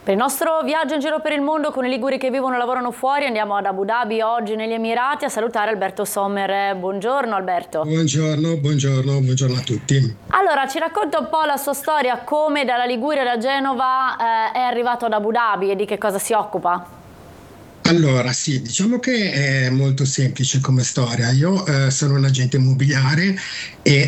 Per il nostro viaggio in giro per il mondo con i liguri che vivono e lavorano fuori andiamo ad Abu Dhabi, oggi negli Emirati, a salutare Alberto Sommer. Buongiorno Alberto. Buongiorno a tutti. Allora, ci racconta un po' la sua storia, come dalla Liguria da Genova è arrivato ad Abu Dhabi e di che cosa si occupa? Allora, sì, diciamo che è molto semplice come storia. Io sono un agente immobiliare e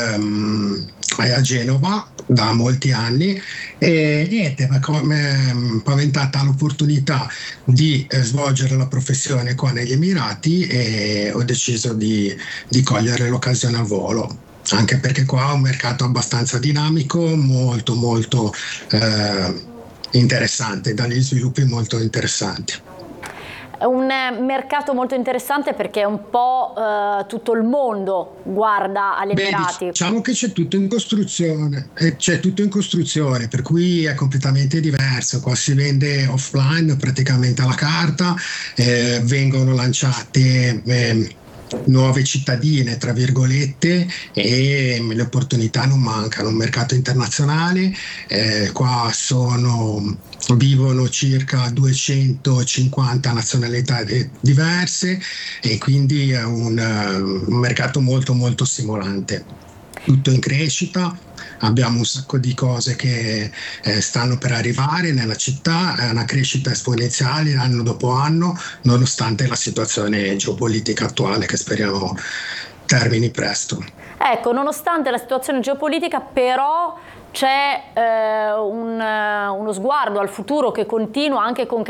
a Genova da molti anni e niente, mi è paventata l'opportunità di svolgere la professione qua negli Emirati e ho deciso di cogliere l'occasione al volo. Anche perché qua è un mercato abbastanza dinamico, molto interessante, dagli sviluppi molto interessanti. È un mercato molto interessante perché un po' tutto il mondo guarda agli Beh, Emirati. diciamo che c'è tutto in costruzione, per cui è completamente diverso. Qua si vende offline praticamente alla carta, vengono lanciate nuove cittadine, tra virgolette, e le opportunità non mancano. Un mercato internazionale, qua vivono circa 250 nazionalità diverse e quindi è un mercato molto stimolante. Tutto in crescita, abbiamo un sacco di cose che stanno per arrivare nella città, è una crescita esponenziale anno dopo anno, nonostante la situazione geopolitica attuale che speriamo termini presto. Ecco, nonostante la situazione geopolitica, però c'è uno sguardo al futuro che continua anche con